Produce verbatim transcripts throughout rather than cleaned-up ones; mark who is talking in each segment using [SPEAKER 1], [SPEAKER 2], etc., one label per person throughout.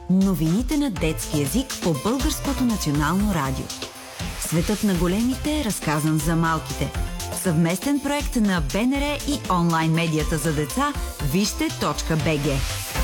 [SPEAKER 1] Новините на детски език по Българското национално радио. Светът на големите е разказан за малките. Съвместен проект на БНР и онлайн медията за деца вижте точка би джи.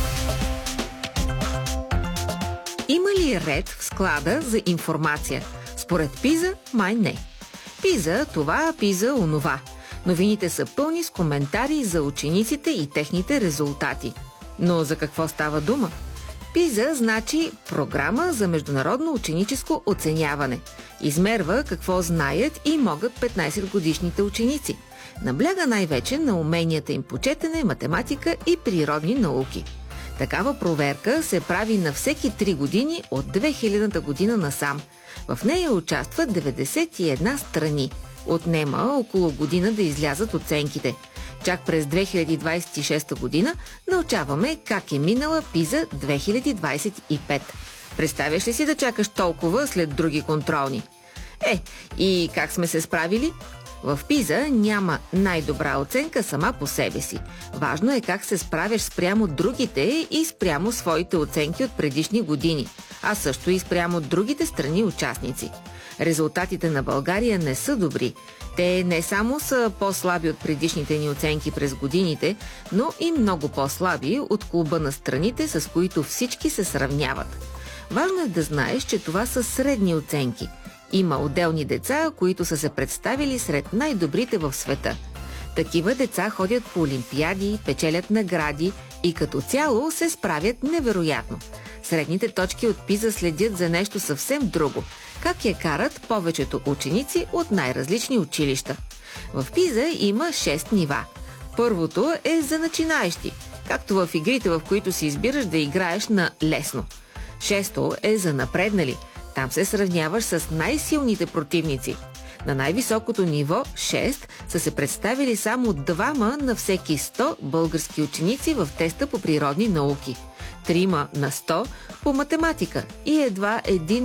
[SPEAKER 2] Има ли ред в склада за информация? Според Пиза, май не. Пиза това, Пиза онова. Новините са пълни с коментари за учениците и техните резултати. Но за какво става дума? Пиза значи програма за международно ученическо оценяване. Измерва какво знаят и могат петнайсетгодишните ученици. Набляга най-вече на уменията им по четене, математика и природни науки. Такава проверка се прави на всеки три години от две хилядната година насам. В нея участват деветдесет и една страни. Отнема около година да излязат оценките. Чак през две хиляди двайсет и шеста година научаваме как е минала Пиза две хиляди двайсет и пета. Представяш ли си да чакаш толкова след други контролни? Е, и как сме се справили? В Пиза няма най-добра оценка сама по себе си. Важно е как се справяш спрямо другите и спрямо своите оценки от предишни години, а също и спрямо другите страни участници. Резултатите на България не са добри. Те не само са по-слаби от предишните ни оценки през годините, но и много по-слаби от клуба на страните, с които всички се сравняват. Важно е да знаеш, че това са средни оценки. Има отделни деца, които са се представили сред най-добрите в света. Такива деца ходят по олимпиади, печелят награди и като цяло се справят невероятно. Средните точки от Пиза следят за нещо съвсем друго – как я карат повечето ученици от най-различни училища. В Пиза има шест нива. Първото е за начинаещи, както в игрите, в които си избираш да играеш на лесно. Шесто е за напреднали. Там се сравняваш с най-силните противници. На най-високото ниво, шест, са се представили само двама на всеки сто български ученици в теста по природни науки, трима на сто по математика и едва един